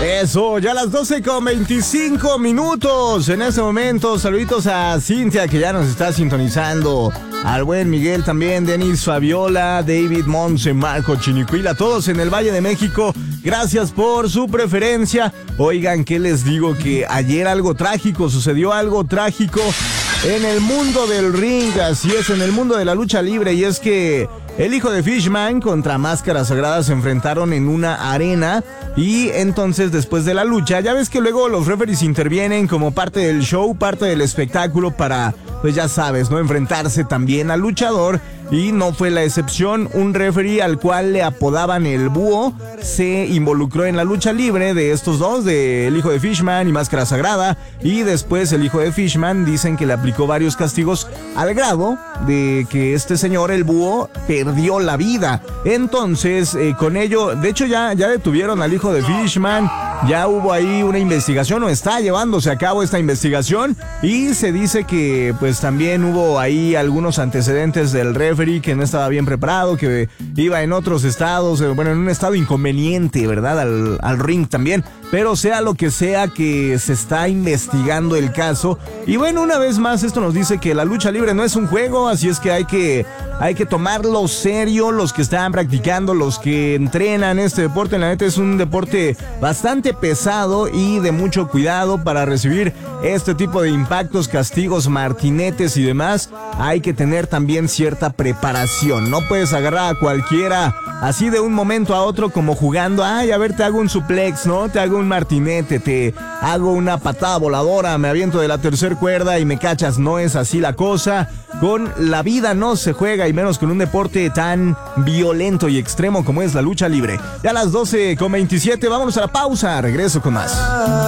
Eso, ya a las 12:25. En este momento, saluditos a Cintia, que ya nos está sintonizando. Al buen Miguel también, Denis Fabiola, David Monse, Marco Chinicuila, todos en el Valle de México. Gracias por su preferencia. Oigan, ¿qué les digo? Que ayer sucedió algo trágico en el mundo del ring. Así es, en el mundo de la lucha libre. Y es que el hijo de Fishman contra Máscara Sagrada se enfrentaron en una arena. Y entonces, después de la lucha, ya ves que luego los referees intervienen como parte del show, parte del espectáculo para, pues ya sabes, ¿no? Enfrentarse también al luchador. Y no fue la excepción. Un referee al cual le apodaban el Búho se involucró en la lucha libre de estos dos, del hijo de Fishman y Máscara Sagrada. Y después el hijo de Fishman dicen que le aplicó varios castigos al grado de que este señor, el Búho, perdió la vida. Entonces, con ello, de hecho ya detuvieron al hijo de Fishman. Ya hubo ahí una investigación, o está llevándose a cabo esta investigación, y se dice que pues también hubo ahí algunos antecedentes del referee que no estaba bien preparado, que iba en otros estados, en un estado inconveniente, ¿verdad? Al ring también. Pero sea lo que sea, que se está investigando el caso. Y bueno, una vez más, esto nos dice que la lucha libre no es un juego, así es que hay que tomarlo serio, los que están practicando, los que entrenan este deporte. La neta es un deporte bastante pesado y de mucho cuidado. Para recibir este tipo de impactos, castigos, martinetes y demás, hay que tener también cierta preparación. No puedes agarrar a cualquiera así de un momento a otro, como jugando, ay, a ver, te hago un suplex, ¿no? Te hago un martinete, te hago una patada voladora, me aviento de la tercera cuerda y me cachas. No es así la cosa. Con la vida no se juega, y menos con un deporte tan violento y extremo como es la lucha libre. Ya a las 12:27, vámonos a la pausa. Regreso con más.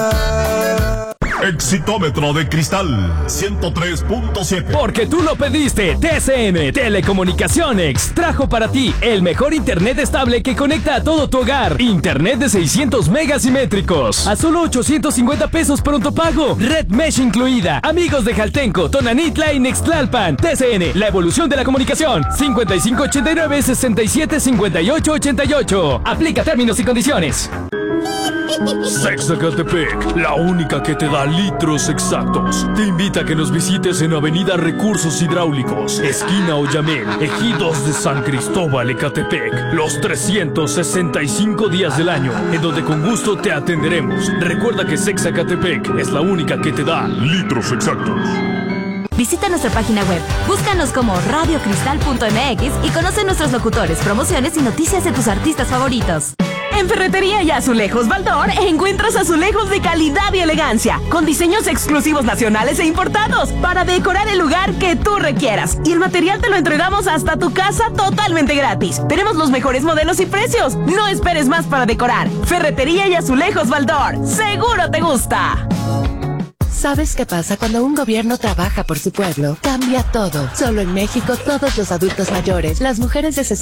Exitómetro de cristal 103.7. Porque tú lo pediste. TCM Telecomunicaciones trajo para ti el mejor internet estable que conecta a todo tu hogar. Internet de 600 megas simétricos a solo 850 pesos pronto pago. Red Mesh incluida. Amigos de Jaltenco, Tonanitla y Nextlalpan. TCN, la evolución de la comunicación. 5589-675888. Aplica términos y condiciones. Sexacatepec, la única que te da litros exactos. Te invita a que nos visites en Avenida Recursos Hidráulicos, esquina Oyamel, Ejidos de San Cristóbal, Ecatepec, los 365 días del año, en donde con gusto te atenderemos. Recuerda que Sexacatepec es la única que te da litros exactos. Visita nuestra página web, búscanos como radiocristal.mx y conoce nuestros locutores, promociones y noticias de tus artistas favoritos. En Ferretería y Azulejos Baldor encuentras azulejos de calidad y elegancia, con diseños exclusivos nacionales e importados, para decorar el lugar que tú requieras. Y el material te lo entregamos hasta tu casa totalmente gratis. Tenemos los mejores modelos y precios. No esperes más para decorar. Ferretería y Azulejos Baldor. ¡Seguro te gusta! ¿Sabes qué pasa cuando un gobierno trabaja por su pueblo? Cambia todo. Solo en México, todos los adultos mayores, las mujeres de